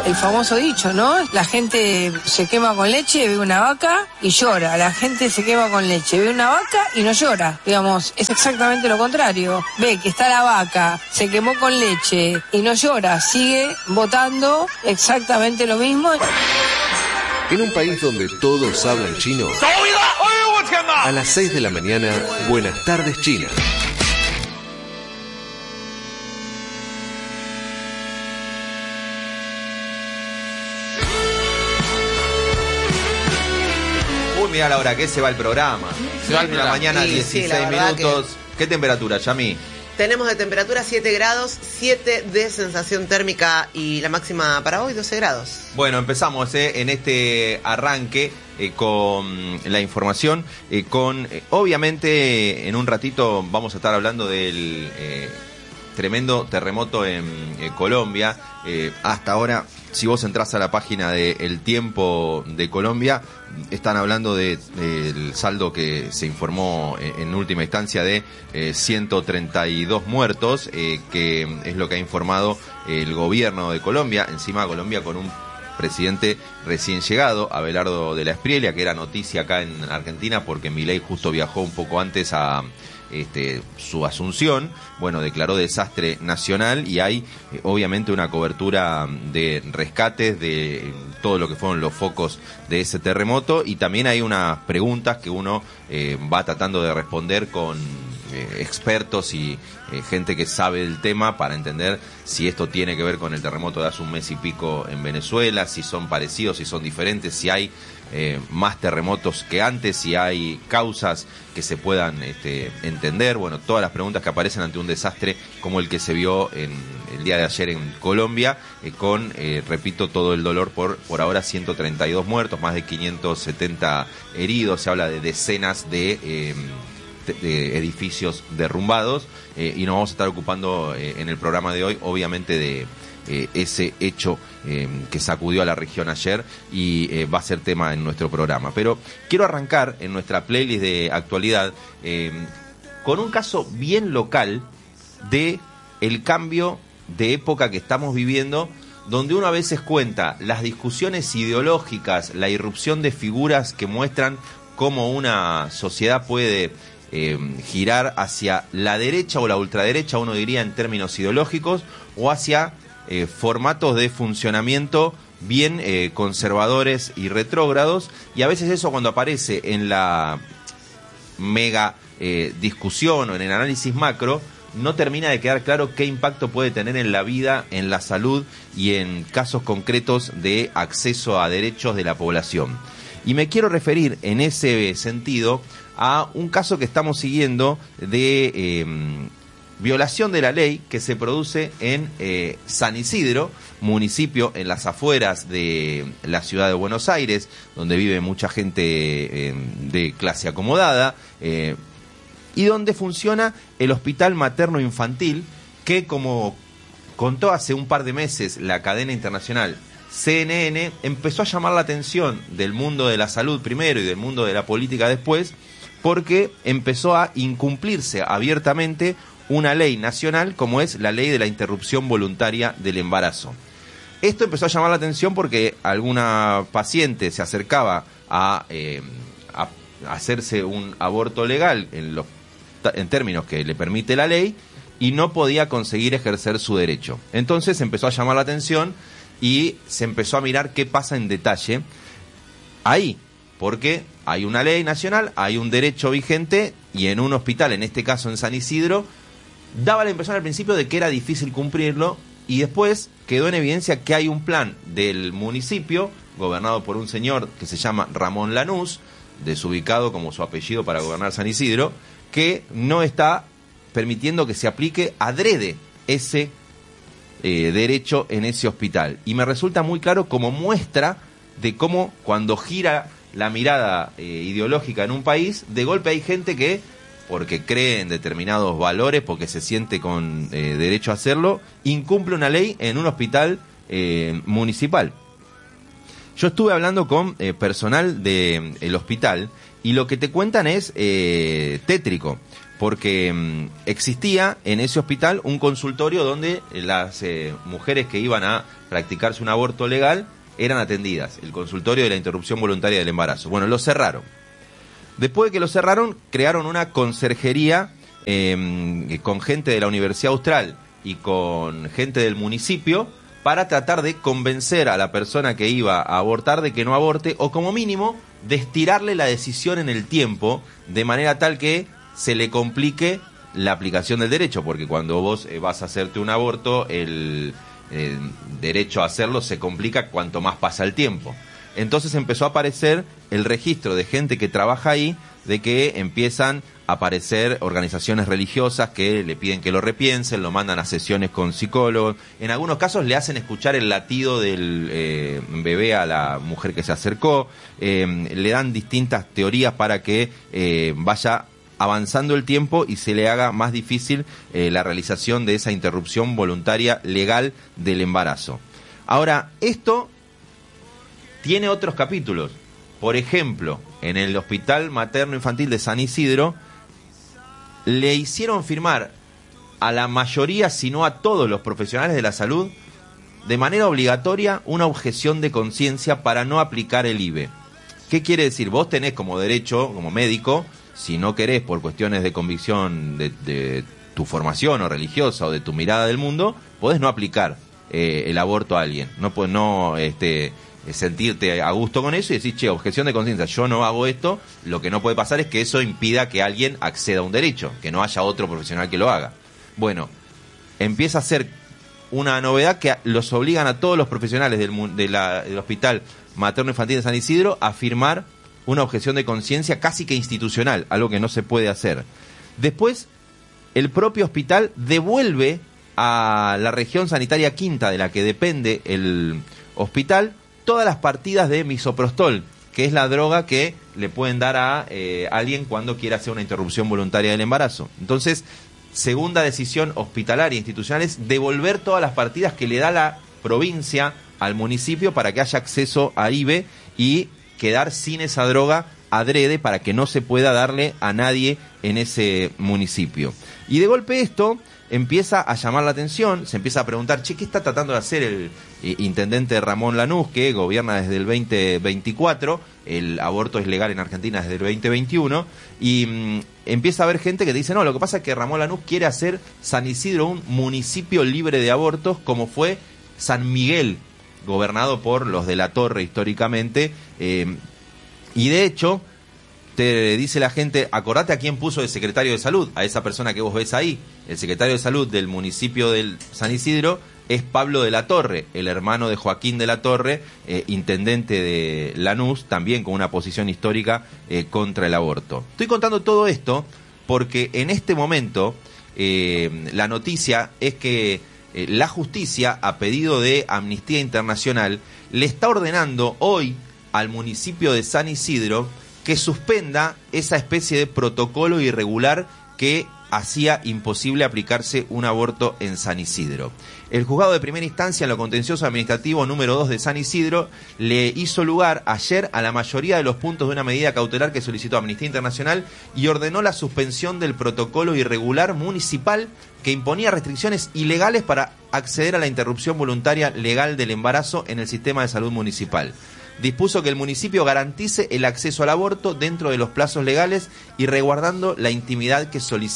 el famoso dicho, ¿no? La gente se quema con leche, ve una vaca y llora. La gente se quema con leche, ve una vaca y no llora. Digamos, es exactamente lo contrario. Ve que está la vaca, se quemó con leche y no llora. Sigue votando exactamente lo mismo. En un país donde todos hablan chino, a las 6 de la mañana, Buenas tardes, China. Mira la hora que se va el programa. Se va de la mañana, 16 minutos. ¿Qué temperatura, Yami? Tenemos de temperatura 7 grados, 7 de sensación térmica y la máxima para hoy 12 grados. Bueno, empezamos en este arranque con la información. Obviamente, en un ratito vamos a estar hablando del tremendo terremoto en Colombia. Hasta ahora, si vos entrás a la página de El Tiempo de Colombia, están hablando del saldo que se informó en última instancia de 132 muertos, que es lo que ha informado el gobierno de Colombia. Encima Colombia con un presidente recién llegado, Abelardo de la Espriella, que era noticia acá en Argentina porque Milei justo viajó un poco antes a su asunción. Bueno, declaró desastre nacional y hay obviamente una cobertura de rescates de todo lo que fueron los focos de ese terremoto, y también hay unas preguntas que uno va tratando de responder con expertos y gente que sabe del tema para entender si esto tiene que ver con el terremoto de hace un mes y pico en Venezuela, si son parecidos, si son diferentes, si hay más terremotos que antes, si hay causas que se puedan entender. Bueno, todas las preguntas que aparecen ante un desastre como el que se vio el día de ayer en Colombia, con, repito, todo el dolor por ahora 132 muertos, más de 570 heridos. Se habla de decenas de edificios derrumbados, y nos vamos a estar ocupando en el programa de hoy, obviamente, de ese hecho que sacudió a la región ayer, y va a ser tema en nuestro programa. Pero quiero arrancar en nuestra playlist de actualidad con un caso bien local de el cambio de época que estamos viviendo, donde uno a veces cuenta las discusiones ideológicas, la irrupción de figuras que muestran cómo una sociedad puede girar hacia la derecha o la ultraderecha, uno diría en términos ideológicos, o hacia formatos de funcionamiento bien conservadores y retrógrados. Y a veces eso, cuando aparece en la mega discusión o en el análisis macro, no termina de quedar claro qué impacto puede tener en la vida, en la salud y en casos concretos de acceso a derechos de la población. Y me quiero referir en ese sentido a un caso que estamos siguiendo de violación de la ley que se produce en San Isidro, municipio en las afueras de la ciudad de Buenos Aires, donde vive mucha gente de clase acomodada, y donde funciona el Hospital Materno Infantil, que, como contó hace un par de meses la cadena internacional CNN, empezó a llamar la atención del mundo de la salud primero y del mundo de la política después, porque empezó a incumplirse abiertamente una ley nacional como es la ley de la interrupción voluntaria del embarazo. Esto empezó a llamar la atención porque alguna paciente se acercaba a hacerse un aborto legal en términos que le permite la ley, y no podía conseguir ejercer su derecho. Entonces empezó a llamar la atención y se empezó a mirar qué pasa en detalle ahí, porque hay una ley nacional, hay un derecho vigente, y en un hospital, en este caso en San Isidro, daba la impresión al principio de que era difícil cumplirlo, y después quedó en evidencia que hay un plan del municipio, gobernado por un señor que se llama Ramón Lanús, desubicado como su apellido para gobernar San Isidro, que no está permitiendo que se aplique adrede ese derecho en ese hospital. Y me resulta muy claro como muestra de cómo, cuando gira la mirada ideológica en un país, de golpe hay gente que, porque cree en determinados valores, porque se siente con derecho a hacerlo, incumple una ley en un hospital municipal. Yo estuve hablando con personal del hospital, y lo que te cuentan es tétrico, porque existía en ese hospital un consultorio donde las mujeres que iban a practicarse un aborto legal eran atendidas, el consultorio de la interrupción voluntaria del embarazo. Bueno, lo cerraron. Después de que lo cerraron, crearon una conserjería con gente de la Universidad Austral y con gente del municipio para tratar de convencer a la persona que iba a abortar de que no aborte, o como mínimo de estirarle la decisión en el tiempo, de manera tal que se le complique la aplicación del derecho, porque cuando vos vas a hacerte un aborto, el derecho a hacerlo se complica cuanto más pasa el tiempo. Entonces empezó a aparecer el registro de gente que trabaja ahí, de que empiezan a aparecer organizaciones religiosas que le piden que lo repiensen, lo mandan a sesiones con psicólogos. En algunos casos le hacen escuchar el latido del bebé a la mujer que se acercó. Le dan distintas teorías para que vaya avanzando el tiempo y se le haga más difícil la realización de esa interrupción voluntaria legal del embarazo. Ahora, esto tiene otros capítulos. Por ejemplo, en el Hospital Materno Infantil de San Isidro le hicieron firmar a la mayoría, si no a todos los profesionales de la salud, de manera obligatoria una objeción de conciencia para no aplicar el IVE. ¿Qué quiere decir? Vos tenés como derecho, como médico, si no querés por cuestiones de convicción de tu formación o religiosa o de tu mirada del mundo, podés no aplicar el aborto a alguien. No podés sentirte a gusto con eso y decir, che, objeción de conciencia, yo no hago esto. Lo que no puede pasar es que eso impida que alguien acceda a un derecho, que no haya otro profesional que lo haga. Bueno, empieza a ser una novedad que los obligan a todos los profesionales del Hospital Materno Infantil de San Isidro a firmar una objeción de conciencia casi que institucional, algo que no se puede hacer. Después, el propio hospital devuelve a la región sanitaria quinta, de la que depende el hospital, todas las partidas de misoprostol, que es la droga que le pueden dar a alguien cuando quiera hacer una interrupción voluntaria del embarazo. Entonces, segunda decisión hospitalaria institucional es devolver todas las partidas que le da la provincia al municipio para que haya acceso a IVE y quedar sin esa droga adrede para que no se pueda darle a nadie en ese municipio. Y de golpe esto empieza a llamar la atención, se empieza a preguntar, che, ¿qué está tratando de hacer el intendente Ramón Lanús, que gobierna desde el 2024, el aborto es legal en Argentina desde el 2021, y empieza a haber gente que dice, no, lo que pasa es que Ramón Lanús quiere hacer San Isidro un municipio libre de abortos, como fue San Miguel, gobernado por los de la Torre históricamente, y de hecho te dice la gente, acordate a quién puso de secretario de salud, a esa persona que vos ves ahí. El secretario de salud del municipio del San Isidro es Pablo de la Torre, el hermano de Joaquín de la Torre, intendente de Lanús, también con una posición histórica contra el aborto. Estoy contando todo esto porque en este momento la noticia es que la justicia, a pedido de Amnistía Internacional, le está ordenando hoy al municipio de San Isidro que suspenda esa especie de protocolo irregular que hacía imposible aplicarse un aborto en San Isidro. El juzgado de primera instancia en lo contencioso administrativo número 2 de San Isidro le hizo lugar ayer a la mayoría de los puntos de una medida cautelar que solicitó Amnistía Internacional y ordenó la suspensión del protocolo irregular municipal que imponía restricciones ilegales para acceder a la interrupción voluntaria legal del embarazo en el sistema de salud municipal. Dispuso que el municipio garantice el acceso al aborto dentro de los plazos legales y resguardando la intimidad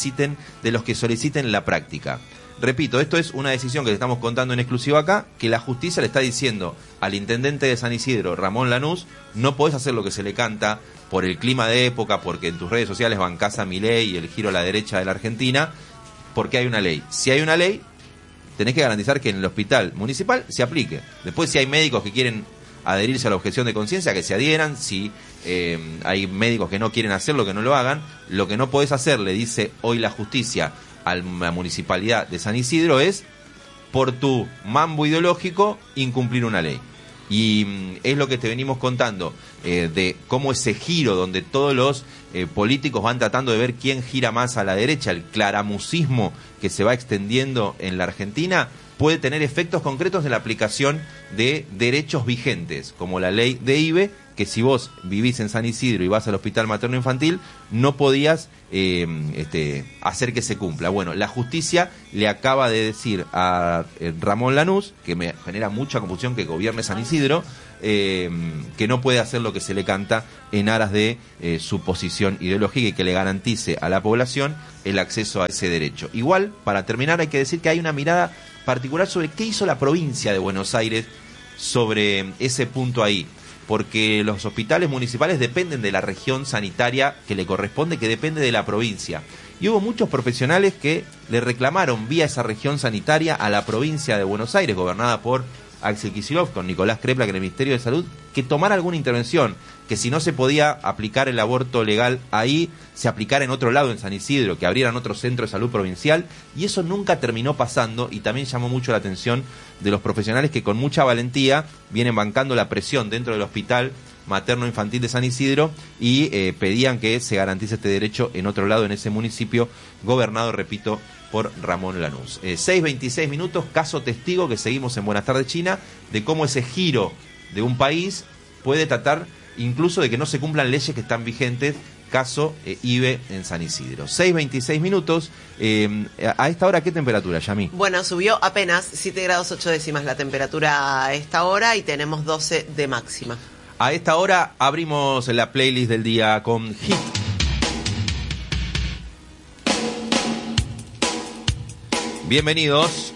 de los que soliciten la práctica. Repito, esto es una decisión que le estamos contando en exclusiva acá, que la justicia le está diciendo al intendente de San Isidro, Ramón Lanús, no podés hacer lo que se le canta por el clima de época, porque en tus redes sociales bancás a Milei y el giro a la derecha de la Argentina, porque hay una ley. Si hay una ley, tenés que garantizar que en el hospital municipal se aplique. Después, si hay médicos que quieren adherirse a la objeción de conciencia, que se adhieran. Si hay médicos que no quieren hacerlo, que no lo hagan. Lo que no podés hacer, le dice hoy la justicia a la municipalidad de San Isidro, es por tu mambo ideológico incumplir una ley. Y es lo que te venimos contando, de cómo ese giro donde todos los políticos van tratando de ver quién gira más a la derecha, el claramucismo que se va extendiendo en la Argentina, puede tener efectos concretos en la aplicación de derechos vigentes, como la ley de IVE, que si vos vivís en San Isidro y vas al hospital materno infantil, no podías hacer que se cumpla. Bueno, la justicia le acaba de decir a Ramón Lanús, que me genera mucha confusión que gobierne San Isidro, que no puede hacer lo que se le canta en aras de su posición ideológica y que le garantice a la población el acceso a ese derecho. Igual, para terminar, hay que decir que hay una mirada particular sobre qué hizo la provincia de Buenos Aires sobre ese punto ahí, porque los hospitales municipales dependen de la región sanitaria que le corresponde, que depende de la provincia. Y hubo muchos profesionales que le reclamaron vía esa región sanitaria a la provincia de Buenos Aires, gobernada por Axel Kicillof, con Nicolás Crepla, que en el Ministerio de Salud, que tomara alguna intervención, que si no se podía aplicar el aborto legal ahí, se aplicara en otro lado, en San Isidro, que abrieran otro centro de salud provincial, y eso nunca terminó pasando, y también llamó mucho la atención de los profesionales que con mucha valentía vienen bancando la presión dentro del hospital materno infantil de San Isidro y pedían que se garantice este derecho en otro lado, en ese municipio, gobernado, repito, por Ramón Lanús. 6:26 minutos, caso testigo que seguimos en Buenas Tardes China, de cómo ese giro de un país puede tratar incluso de que no se cumplan leyes que están vigentes, caso IBE en San Isidro. 6:26 minutos, a esta hora, ¿qué temperatura, Yami? Bueno, subió apenas 7 grados 8 décimas la temperatura a esta hora y tenemos 12 de máxima. A esta hora abrimos la playlist del día con Hit. Bienvenidos.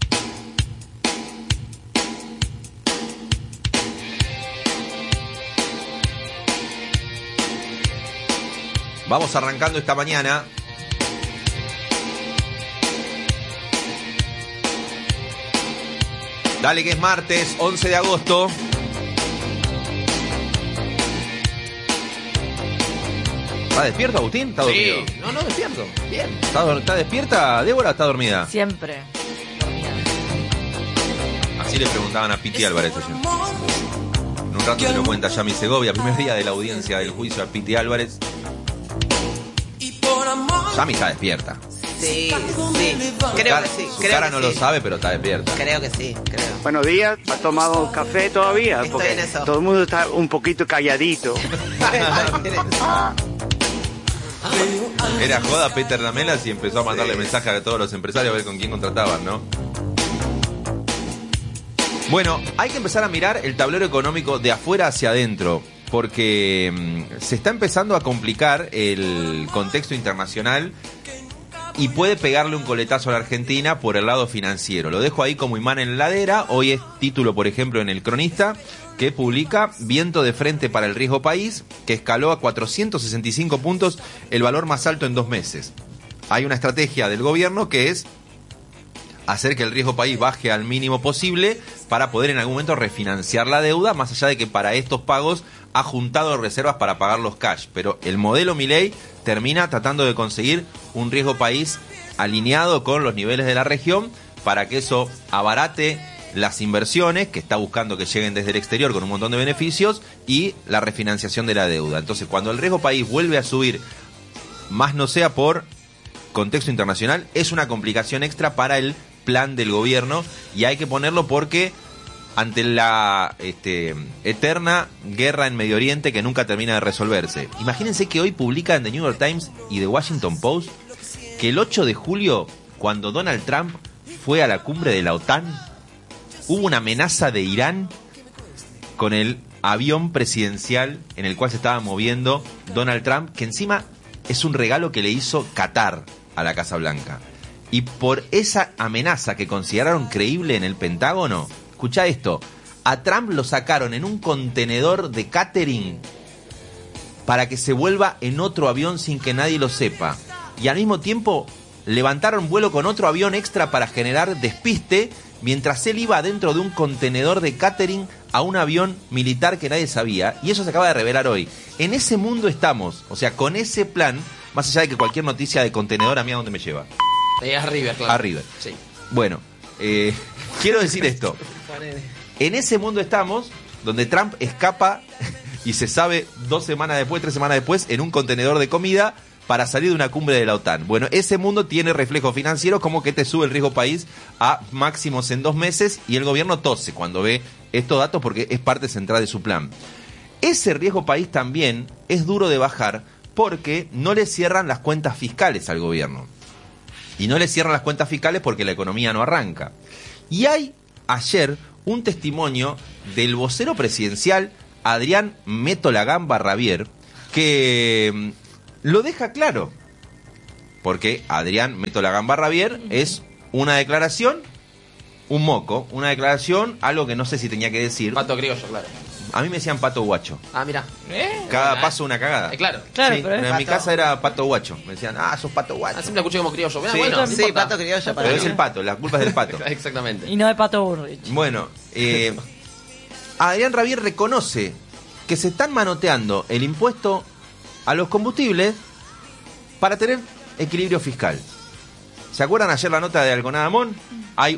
Vamos arrancando esta mañana. Dale que es martes, 11 de agosto. ¿Está despierto, Agustín? ¿Está dormido? Sí. No, despierto. Bien. ¿Está despierta, Débora, o está dormida? Siempre dormida. Así le preguntaban a Piti Álvarez ayer. En un rato se lo cuenta Yami Segovia, primer día de la audiencia del juicio a Piti Álvarez. Yami está despierta. Sí. Creo que sí. Cara no lo sabe, pero está despierta. Creo que sí, creo. Buenos días, ¿ha tomado café todavía? Estoy en eso. Todo el mundo está un poquito calladito. Era joda Peter Lamelas y empezó a mandarle mensajes a todos los empresarios a ver con quién contrataban, ¿no? Bueno, hay que empezar a mirar el tablero económico de afuera hacia adentro, porque se está empezando a complicar el contexto internacional y puede pegarle un coletazo a la Argentina por el lado financiero. Lo dejo ahí como imán en la heladera. Hoy es título, por ejemplo, en El Cronista, que publica viento de frente para el riesgo país, que escaló a 465 puntos, el valor más alto en 2 meses. Hay una estrategia del gobierno que es hacer que el riesgo país baje al mínimo posible para poder en algún momento refinanciar la deuda, más allá de que para estos pagos ha juntado reservas para pagar los cash. Pero el modelo Milei termina tratando de conseguir un riesgo país alineado con los niveles de la región para que eso abarate las inversiones, que está buscando que lleguen desde el exterior con un montón de beneficios, y la refinanciación de la deuda. Entonces, cuando el riesgo país vuelve a subir, más no sea por contexto internacional, es una complicación extra para el plan del gobierno, y hay que ponerlo porque ante la eterna guerra en Medio Oriente que nunca termina de resolverse. Imagínense que hoy publican The New York Times y The Washington Post que el 8 de julio, cuando Donald Trump fue a la cumbre de la OTAN, hubo una amenaza de Irán con el avión presidencial en el cual se estaba moviendo Donald Trump, que encima es un regalo que le hizo Qatar a la Casa Blanca. Y por esa amenaza que consideraron creíble en el Pentágono, escuchá esto, a Trump lo sacaron en un contenedor de catering para que se vuelva en otro avión sin que nadie lo sepa. Y al mismo tiempo levantaron vuelo con otro avión extra para generar despiste, mientras él iba dentro de un contenedor de catering a un avión militar que nadie sabía. Y eso se acaba de revelar hoy. En ese mundo estamos, o sea, con ese plan, más allá de que cualquier noticia de contenedor, a mí a dónde me lleva. A River, claro. A River. Sí. Bueno, quiero decir esto. En ese mundo estamos, donde Trump escapa y se sabe 2 semanas después, 3 semanas después, en un contenedor de comida para salir de una cumbre de la OTAN. Bueno, ese mundo tiene reflejos financieros, como que te sube el riesgo país a máximos en 2 meses, y el gobierno tose cuando ve estos datos porque es parte central de su plan. Ese riesgo país también es duro de bajar porque no le cierran las cuentas fiscales al gobierno. Y no le cierran las cuentas fiscales porque la economía no arranca. Y hay ayer un testimonio del vocero presidencial Adrián Metolagán Barravier que lo deja claro. Porque Adrián Metolagán Barravier es una declaración, un moco, una declaración, algo que no sé si tenía que decir. Pato criollo, claro. A mí me decían pato guacho. Ah, mira. Cada paso una cagada. Claro. Claro, Sí, pero es en mi pato. casa era pato guacho. Me decían, sos pato guacho. Siempre escuché como criollo. Sí, Bueno, no Sí, importa. pato criollo para Pero mí. es el pato, la culpa es del pato. Exactamente. Y no de Pato Burrich. Bueno, Adrián Rabier reconoce que se están manoteando el impuesto a los combustibles para tener equilibrio fiscal. ¿Se acuerdan ayer la nota de Alconada Mon?